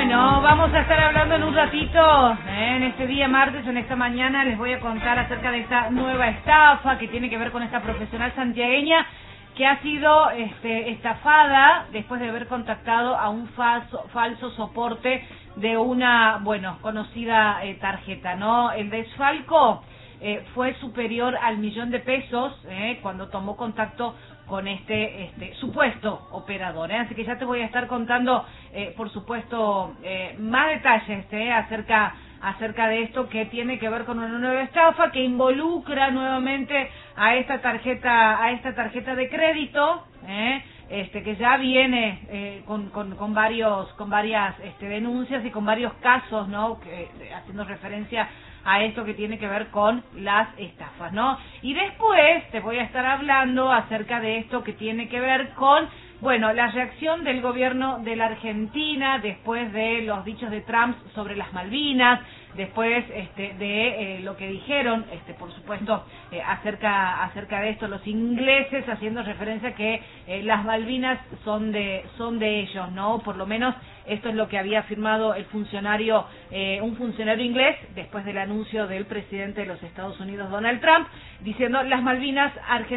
Bueno, vamos a estar hablando en un ratito, en este día martes, en esta mañana, les voy a contar acerca de esta nueva estafa que tiene que ver con esta profesional santiagueña que ha sido estafada después de haber contactado a un falso soporte de una, conocida tarjeta, ¿no? El desfalco fue superior al $1.000.000 cuando tomó contacto con este supuesto operador, así que ya te voy a estar contando, por supuesto, más detalles acerca de esto que tiene que ver con una nueva estafa que involucra nuevamente a esta tarjeta de crédito, que ya viene con varias denuncias y con varios casos, ¿no? Haciendo referencia a esto que tiene que ver con las estafas, ¿no? Y después te voy a estar hablando acerca de esto que tiene que ver con, la reacción del gobierno de la Argentina después de los dichos de Trump sobre las Malvinas, después de lo que dijeron, por supuesto, acerca de esto, los ingleses haciendo referencia que las Malvinas son de ellos, ¿no? Por lo menos esto es lo que había afirmado un funcionario inglés después del anuncio del presidente de los Estados Unidos, Donald Trump, diciendo las Malvinas,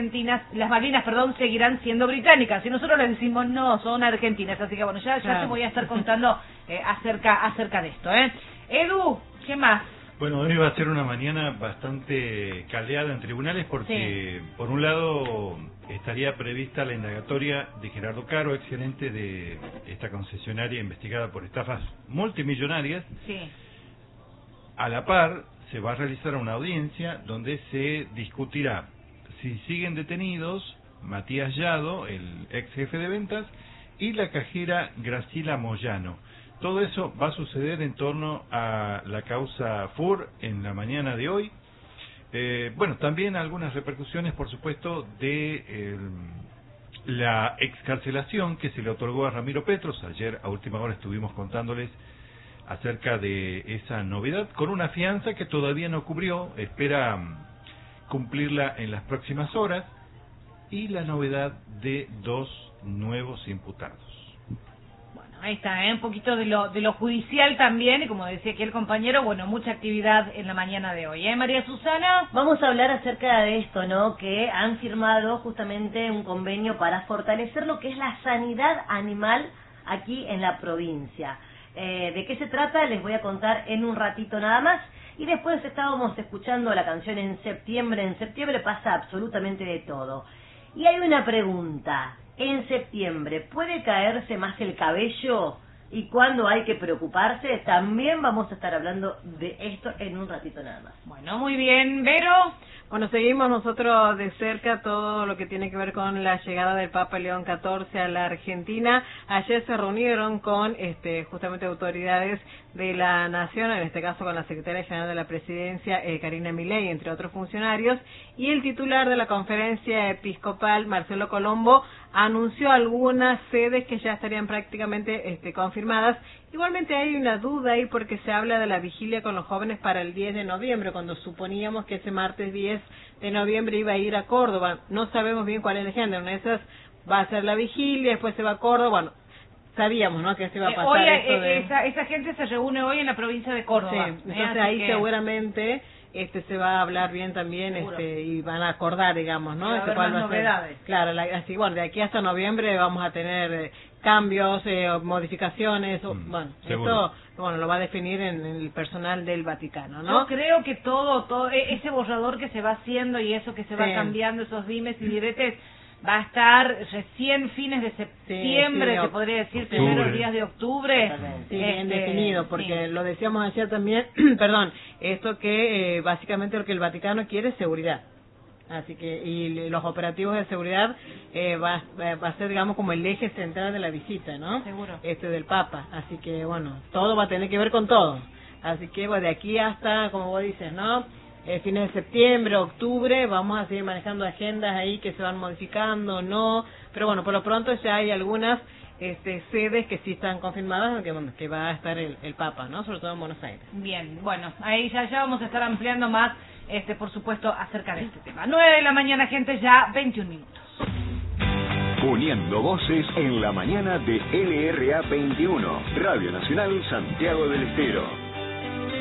seguirán siendo británicas. Y nosotros les decimos, no, son argentinas. Así que ya te voy a estar contando acerca de esto, Edu, ¿qué más? Bueno, hoy va a ser una mañana bastante caldeada en tribunales porque, por un lado, estaría prevista la indagatoria de Gerardo Caro, exgerente de esta concesionaria investigada por estafas multimillonarias. Sí. A la par, se va a realizar una audiencia donde se discutirá si siguen detenidos Matías Yado, el ex jefe de ventas, y la cajera Graciela Moyano. Todo eso va a suceder en torno a la causa FUR en la mañana de hoy. También algunas repercusiones, por supuesto, de la excarcelación que se le otorgó a Ramiro Petros. Ayer a última hora estuvimos contándoles acerca de esa novedad, con una fianza que todavía no cubrió, espera cumplirla en las próximas horas, y la novedad de 2 nuevos imputados. Ahí está, un poquito de lo judicial también, y como decía aquí el compañero, mucha actividad en la mañana de hoy, María Susana. Vamos a hablar acerca de esto, ¿no? Que han firmado justamente un convenio para fortalecer lo que es la sanidad animal aquí en la provincia. ¿De qué se trata? Les voy a contar en un ratito nada más. Y después estábamos escuchando la canción En septiembre pasa absolutamente de todo. Y hay una pregunta. En septiembre, ¿puede caerse más el cabello? ¿Y cuándo hay que preocuparse? También vamos a estar hablando de esto en un ratito nada más. Bueno, muy bien. Vero. Bueno, seguimos nosotros de cerca todo lo que tiene que ver con la llegada del Papa León XIV a la Argentina. Ayer se reunieron con justamente autoridades de la Nación, en este caso con la Secretaria General de la Presidencia, Karina Milei, entre otros funcionarios, y el titular de la Conferencia Episcopal, Marcelo Colombo, anunció algunas sedes que ya estarían prácticamente confirmadas. Igualmente hay una duda ahí porque se habla de la vigilia con los jóvenes para el 10 de noviembre, cuando suponíamos que ese martes 10 de noviembre iba a ir a Córdoba. No sabemos bien cuál es la agenda. Una de esas va a ser la vigilia, después se va a Córdoba. Sabíamos, ¿no?, que se iba a pasar hoy, esto de... esa gente se reúne hoy en la provincia de Córdoba. Sí, entonces ahí seguramente se va a hablar bien también y van a acordar, digamos, ¿no? Cuál va a ser. Novedades. Claro, así, de aquí hasta noviembre vamos a tener cambios, modificaciones, esto lo va a definir en el personal del Vaticano, ¿no? Yo creo que todo ese borrador que se va haciendo y eso que se va cambiando, esos dimes y diretes, va a estar recién fines de septiembre, se podría decir, primeros días de octubre. Sí, bien definido, porque lo decíamos ayer también, esto que básicamente lo que el Vaticano quiere es seguridad. Así que, y los operativos de seguridad va a ser, digamos, como el eje central de la visita, ¿no? Seguro. Del Papa. Así que, todo va a tener que ver con todo. Así que, de aquí hasta, como vos dices, ¿no?, fines de septiembre, octubre, vamos a seguir manejando agendas ahí que se van modificando, ¿no? Pero por lo pronto ya hay algunas sedes que sí están confirmadas, que va a estar el Papa, ¿no? Sobre todo en Buenos Aires. Bien, ahí ya vamos a estar ampliando más, por supuesto, acerca de este tema. 9 de la mañana, gente, ya 21 minutos. Uniendo voces en la mañana de LRA 21, Radio Nacional Santiago del Estero.